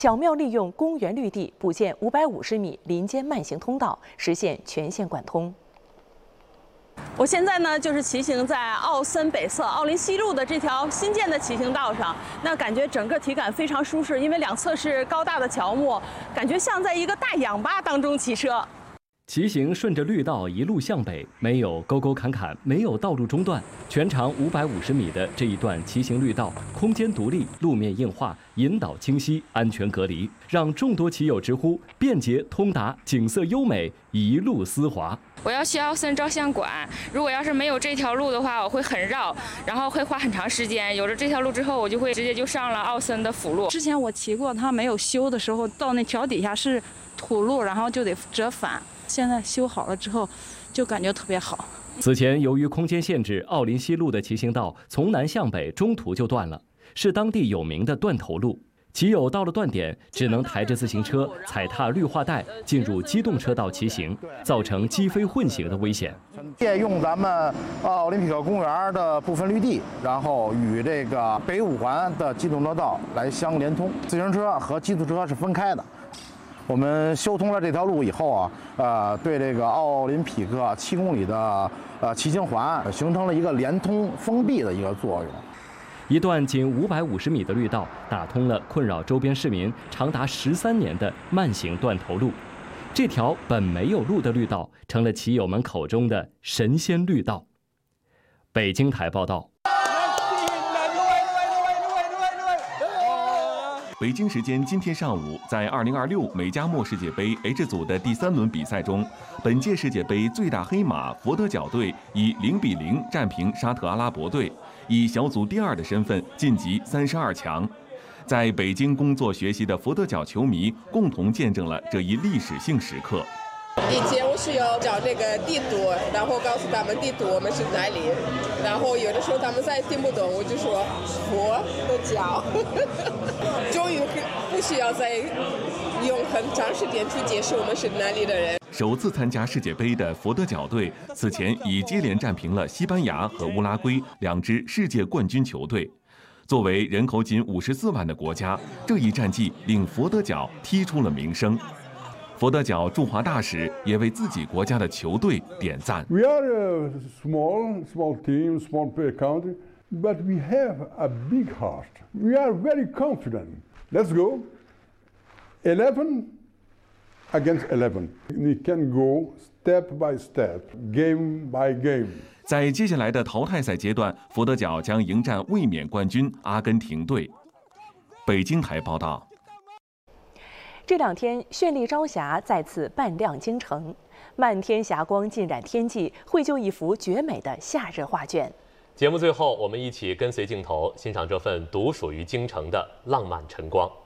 巧妙利用公园绿地补建550米林间慢行通道，实现全线贯通。 我现在呢就是骑行在奥森北侧奥林西路的这条新建的骑行道上，那感觉整个体感非常舒适，因为两侧是高大的乔木，感觉像在一个大氧吧当中骑车。 骑行顺着绿道一路向北，没有沟沟坎坎，没有道路中断，全长550米的这一段骑行绿道，空间独立，路面硬化，引导清晰，安全隔离，让众多骑友直呼便捷通达，景色优美，一路丝滑。 我要去奥森照相馆，如果要是没有这条路的话，我会很绕，然后会花很长时间。有了这条路之后，我就会直接就上了奥森的辅路。 之前我骑过，它没有修的时候，到那桥底下是土路，然后就得折返。现在修好了之后，就感觉特别好。 此前由于空间限制，奥林西路的骑行道从南向北中途就断了，是当地有名的断头路。骑友到了断点，只能抬着自行车踩踏绿化带进入机动车道骑行，造成机飞混行的危险。 借用咱们奥林匹克公园的部分绿地，然后与这个北5环的机动车道来相连通，自行车和机动车是分开的。我们修通了这条路以后啊，对这个奥林匹克7公里的骑行环形成了一个连通封闭的一个作用。 一段仅550米的绿道，打通了困扰周边市民长达13年的慢行断头路。这条本没有路的绿道，成了骑友们口中的神仙绿道。北京台报道。 北京时间今天上午，在2026美加墨世界杯 H 组的第3轮比赛中，本届世界杯最大黑马佛得角队以0-0战平沙特阿拉伯队，以小组第2的身份晋级32强。在北京工作学习的佛得角球迷共同见证了这一历史性时刻。 以前我需要找这个地图，然后告诉他们地图我们是哪里，然后有的时候他们再听不懂，我就说佛的角，终于不需要再用很长时间去解释我们是哪里的人。 首次参加世界杯的佛得角队，此前已接连战平了西班牙和乌拉圭2支世界冠军球队。作为人口仅54万的国家，这一战绩令佛得角踢出了名声。佛得角驻华大使也为自己国家的球队点赞。 We are a small team, small country, but we have a big heart. We are very confident. Let's go. 11 against 11. We can go step by step, game by game. 在接下来的淘汰赛阶段，佛得角将迎战卫冕冠军阿根廷队。北京台报道。 这2天，绚丽朝霞再次伴亮京城，漫天霞光浸染天际，绘就一幅绝美的夏日画卷。 节目最后，我们一起跟随镜头欣赏这份独属于京城的浪漫晨光。